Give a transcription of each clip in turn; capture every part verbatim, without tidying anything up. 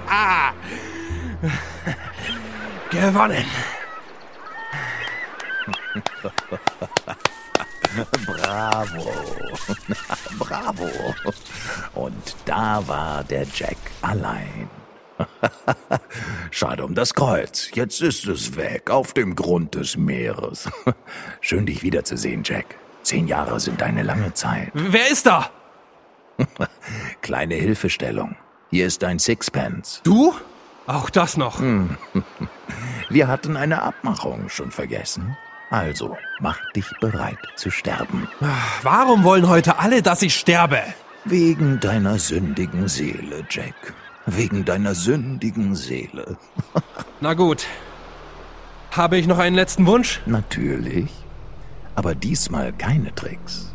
Gewonnen. Bravo. Bravo. Und da war der Jack allein. Schade um das Kreuz. Jetzt ist es weg, auf dem Grund des Meeres. Schön, dich wiederzusehen, Jack. Zehn Jahre sind eine lange Zeit. Wer ist da? Kleine Hilfestellung. Hier ist ein Sixpence. Du? Auch das noch. Wir hatten eine Abmachung, schon vergessen? Also, mach dich bereit zu sterben. Warum wollen heute alle, dass ich sterbe? Wegen deiner sündigen Seele, Jack. Wegen deiner sündigen Seele. Na gut. Habe ich noch einen letzten Wunsch? Natürlich. Aber diesmal keine Tricks.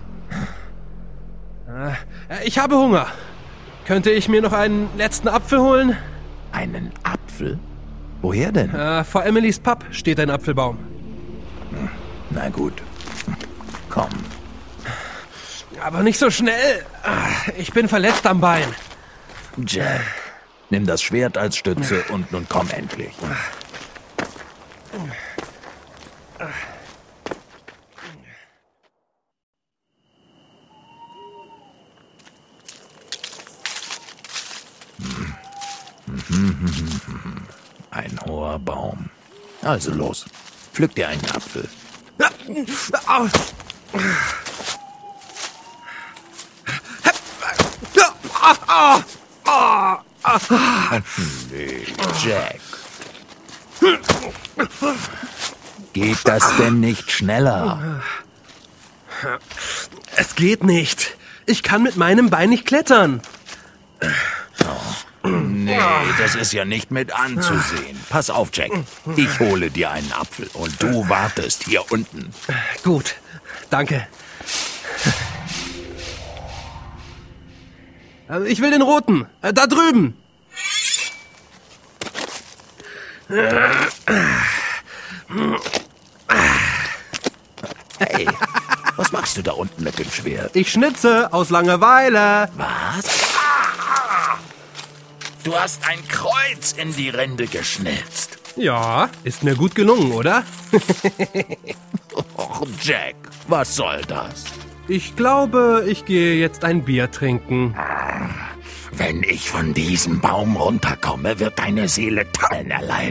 Ich habe Hunger. Könnte ich mir noch einen letzten Apfel holen? Einen Apfel? Woher denn? Äh, vor Emilys Pub steht ein Apfelbaum. Na gut. Komm. Aber nicht so schnell. Ich bin verletzt am Bein. Jack, nimm das Schwert als Stütze und nun komm endlich. Ein hoher Baum. Also los, pflück dir einen Apfel. Nee, Jack. Geht das denn nicht schneller? Es geht nicht. Ich kann mit meinem Bein nicht klettern. Nee, das ist ja nicht mit anzusehen. Pass auf, Jack. Ich hole dir einen Apfel und du wartest hier unten. Gut, danke. Also ich will den roten. Äh, da drüben. Hey, was machst du da unten mit dem Schwert? Ich schnitze aus Langeweile. Was? Du hast ein Kreuz in die Rinde geschnitzt. Ja, ist mir gut gelungen, oder? Och, Jack, was soll das? Ich glaube, ich gehe jetzt ein Bier trinken. Wenn ich von diesem Baum runterkomme, wird deine Seele Teilen erleiden.